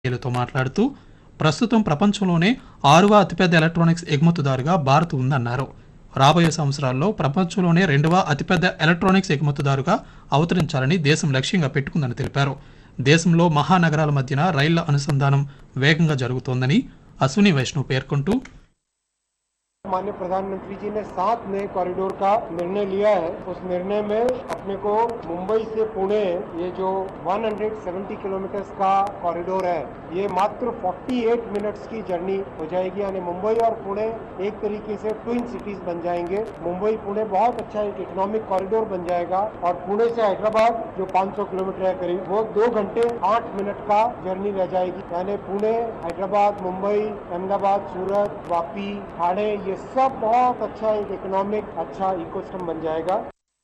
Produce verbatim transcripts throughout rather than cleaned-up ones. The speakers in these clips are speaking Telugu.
తో మాట్లాడుతూ ప్రస్తుతం ప్రపంచంలోనే ఆరవ అతిపెద్ద ఎలక్ట్రానిక్స్ ఎగుమతిదారుగా భారత్ ఉందన్నారు. రాబోయే సంవత్సరాల్లో ప్రపంచంలోనే రెండవ అతిపెద్ద ఎలక్ట్రానిక్స్ ఎగుమతిదారుగా అవతరించాలని దేశం లక్ష్యంగా పెట్టుకుందని తెలిపారు. దేశంలో మహానగరాల మధ్యన రైళ్ల అనుసంధానం వేగంగా జరుగుతోందని అశ్విని వైష్ణవ్ పేర్కొంటూ माननीय प्रधानमंत्री जी ने सात नए कॉरिडोर का निर्णय लिया है। उस निर्णय में अपने को मुंबई से पुणे ये जो एक सौ सत्तर किलोमीटर का कॉरिडोर है, ये मात्र अड़तालीस मिनट्स की जर्नी हो जाएगी। यानी मुंबई और पुणे एक तरीके से ट्विन सिटीज बन जाएंगे। मुंबई पुणे बहुत अच्छा एक इकोनॉमिक कॉरिडोर बन जाएगा और पुणे से हैदराबाद जो पाँच सौ किलोमीटर है करीब, वो दो घंटे आठ मिनट का जर्नी रह जाएगी। यानी पुणे, हैदराबाद, मुंबई, अहमदाबाद, सूरत, वापी, ठाणे, ये सब बहुत अच्छा एक इकोनॉमिक अच्छा इकोसिस्टम बन जाएगा।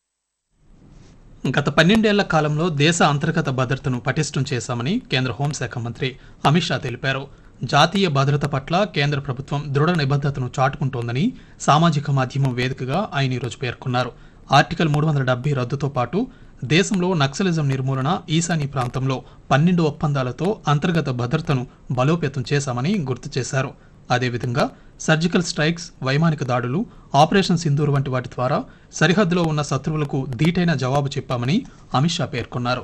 గత పన్నెండేళ్ల కాలంలో దేశ అంతర్గత భద్రతను పటిష్టం చేశామని కేంద్ర హోంశాఖ మంత్రి అమిత్ షా తెలిపారు. జాతీయ భద్రత పట్ల కేంద్ర ప్రభుత్వం దృఢ నిబద్ధతను చాటుకుంటోందని సామాజిక మాధ్యమం వేదికగా ఆయన ఈరోజు పేర్కొన్నారు. ఆర్టికల్ మూడు వందల డెబ్బై రద్దుతో పాటు దేశంలో నక్సలిజం నిర్మూలన, ఈశాన్య ప్రాంతంలో పన్నెండు ఒప్పందాలతో అంతర్గత భద్రతను బలోపేతం చేశామని గుర్తు చేశారు. అదేవిధంగా సర్జికల్ స్ట్రైక్స్, వైమానిక దాడులు, ఆపరేషన్ సింధూర్ వంటి వాటి ద్వారా సరిహద్దులో ఉన్న శత్రువులకు ధీటైన జవాబు చెప్పామని అమిత్ షా పేర్కొన్నారు.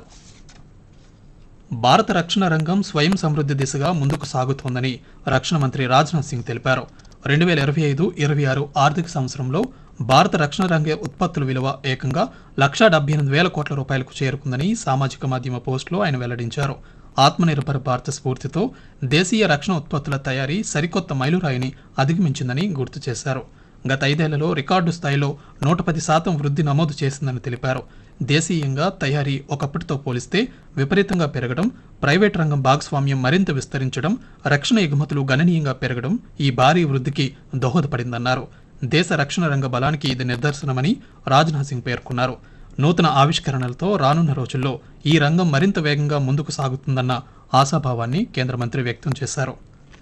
భారత రక్షణ రంగం స్వయం సమృద్ధి దిశగా ముందుకు సాగుతోందని రక్షణ మంత్రి రాజ్నాథ్ సింగ్ తెలిపారు. రెండు వేల ఇరవై ఐదు ఇరవై ఆరు ఆర్థిక సంవత్సరంలో భారత రక్షణ రంగ ఉత్పత్తుల విలువ ఏకంగా లక్షా డెబ్బై ఎనిమిది వేల కోట్ల రూపాయలకు చేరుకుందని సామాజిక మాధ్యమ పోస్టులో ఆయన వెల్లడించారు. ఆత్మనిర్భర భారత స్ఫూర్తితో దేశీయ రక్షణ ఉత్పత్తుల తయారీ సరికొత్త మైలురాయిని అధిగమించిందని గుర్తు చేశారు. గత ఐదేళ్లలో రికార్డు స్థాయిలో నూట పది శాతం వృద్ధి నమోదు చేసిందని తెలిపారు. దేశీయంగా తయారీ ఒకప్పటితో పోలిస్తే విపరీతంగా పెరగడం, ప్రైవేట్ రంగం భాగస్వామ్యం మరింత విస్తరించడం, రక్షణ ఎగుమతులు గణనీయంగా పెరగడం ఈ భారీ వృద్ధికి దోహదపడిందన్నారు. దేశ రక్షణ రంగ బలానికి ఇది నిదర్శనమని రాజ్నాథ్ సింగ్ పేర్కొన్నారు. నూతన ఆవిష్కరణలతో రానున్న రోజుల్లో ఈ రంగం మరింత వేగంగా ముందుకు సాగుతుందన్న ఆశాభావాన్ని కేంద్ర మంత్రి వ్యక్తం చేశారు.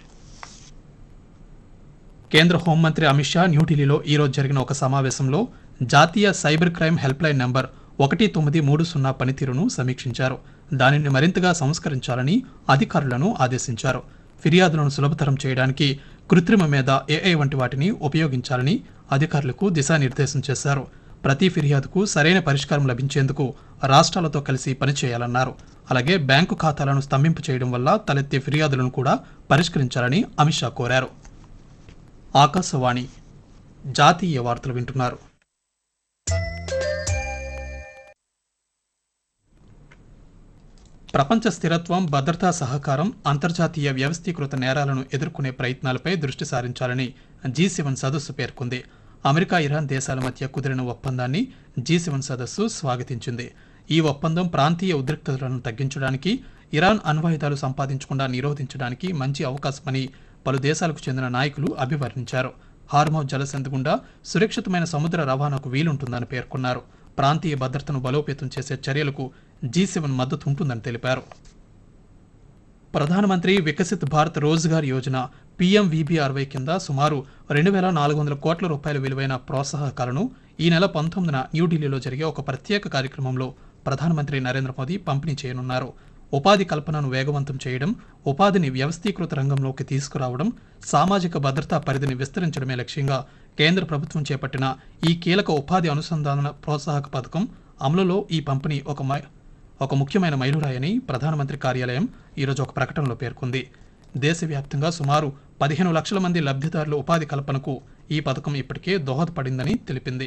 కేంద్ర హోంమంత్రి అమిత్ షా న్యూఢిల్లీలో ఈరోజు జరిగిన ఒక సమావేశంలో జాతీయ cyber crime help line number ఒకటి తొమ్మిది మూడు సున్నా పనితీరును సమీక్షించారు. దానిని మరింతగా సంస్కరించాలని అధికారులను ఆదేశించారు. ఫిర్యాదులను సులభతరం చేయడానికి కృత్రిమ మేధ, ఏఐ వంటి వాటిని ఉపయోగించాలని అధికారులకు దిశానిర్దేశం చేశారు. ప్రతి ఫిర్యాదుకు సరైన పరిష్కారం లభించేందుకు రాష్ట్రాలతో కలిసి పనిచేయాలన్నారు. అలాగే బ్యాంకు ఖాతాలను స్తంభింపు చేయడం వల్ల తలెత్తే ఫిర్యాదులను కూడా పరిష్కరించాలని అమిత్ షా కోరారు. ఆకాశవాణి జాతీయ వార్తలు వింటున్నారు. ప్రపంచ స్థిరత్వం, భద్రతా సహకారం, అంతర్జాతీయ వ్యవస్థీకృత నేరాలను ఎదుర్కొనే ప్రయత్నాలపై దృష్టి సారించాలని జీ సెవెన్ సదస్సు పేర్కొంది. అమెరికా, ఇరాన్ దేశాల మధ్య కుదిరిన ఒప్పందాన్ని జీ సెవెన్ సదస్సు స్వాగతించింది. ఈ ఒప్పందం ప్రాంతీయ ఉద్రిక్తతలను తగ్గించడానికి, ఇరాన్ అణ్వాయుధాలు సంపాదించకుండా నిరోధించడానికి మంచి అవకాశమని పలు దేశాలకు చెందిన నాయకులు అభివర్ణించారు. హార్మౌజ్ జలసంధి గుండా సురక్షితమైన సముద్ర రవాణాకు వీలుంటుందని పేర్కొన్నారు. ప్రాంతీయ భద్రతను బలోపేతం చేసే చర్యలకు జీ సెవెన్ మద్దతు ఉంటుందని తెలిపారు. ప్రధానమంత్రి వికసిత్ భారత్ రోజ్గార్ యోజన పీఎంవీబీఆర్వై కింద సుమారు రెండు వేల నాలుగు వందల కోట్ల రూపాయల విలువైన ప్రోత్సాహకాలను ఈ నెల పంతొమ్మిదిన న్యూఢిల్లీలో జరిగే ఒక ప్రత్యేక కార్యక్రమంలో ప్రధానమంత్రి నరేంద్ర మోదీ పంపిణీ చేయనున్నారు. ఉపాధి కల్పనను వేగవంతం చేయడం, ఉపాధిని వ్యవస్థీకృత రంగంలోకి తీసుకురావడం, సామాజిక భద్రతా పరిధిని విస్తరించడమే లక్ష్యంగా కేంద్ర ప్రభుత్వం చేపట్టిన ఈ కీలక ఉపాధి అనుసంధాన ప్రోత్సాహక పథకం అమలులో ఈ పంపిణీ ఒక మై ఒక ముఖ్యమైన మైలురాయని ప్రధానమంత్రి కార్యాలయం ఈరోజు ఒక ప్రకటనలో పేర్కొంది. దేశవ్యాప్తంగా సుమారు పదిహేను లక్షల మంది లబ్ధిదారుల ఉపాధి కల్పనకు ఈ పథకం ఇప్పటికే దోహదపడిందని తెలిపింది.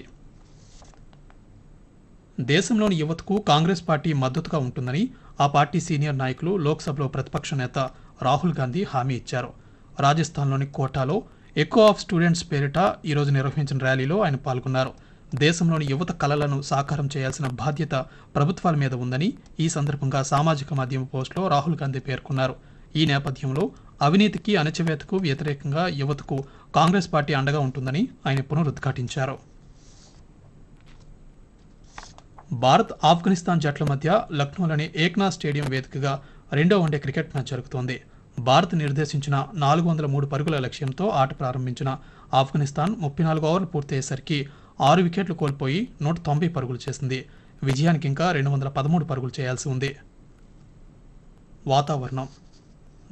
దేశంలోని యువతకు కాంగ్రెస్ పార్టీ మద్దతుగా ఉంటుందని ఆ పార్టీ సీనియర్ నాయకులు, లోక్సభలో ప్రతిపక్ష నేత రాహుల్ గాంధీ హామీ ఇచ్చారు. రాజస్థాన్లోని కోటాలో ఎకో ఆఫ్ స్టూడెంట్స్ పేరిట ఈరోజు నిర్వహించిన ర్యాలీలో ఆయన పాల్గొన్నారు. దేశంలోని యువత కలలను సాకారం చేయాల్సిన బాధ్యత ప్రభుత్వాల మీద ఉందని ఈ సందర్భంగా సామాజిక మాధ్యమ పోస్టులో రాహుల్ గాంధీ పేర్కొన్నారు. ఈ నేపథ్యంలో అవినీతికి, అణచివేతకు వ్యతిరేకంగా యువతకు కాంగ్రెస్ పార్టీ అండగా ఉంటుందని ఆయన పునరుద్ఘాటించారు. భారత్, ఆఫ్ఘనిస్తాన్ జట్ల మధ్య లక్నోలోని ఏక్నాథ్ స్టేడియం వేదికగా రెండో వన్డే క్రికెట్ మ్యాచ్ జరుగుతోంది. భారత్ నిర్దేశించిన నాలుగు వందల మూడు పరుగుల లక్ష్యంతో ఆట ప్రారంభించిన ఆఫ్ఘనిస్తాన్ ముప్పై నాలుగు ఓవర్లు పూర్తయ్యేసరికి ఆరు వికెట్లు కోల్పోయి నూట తొంభై పరుగులు చేసింది. విజయానికి ఇంకా రెండు వందల పదమూడు పరుగులు చేయాల్సి ఉంది. వాతావరణం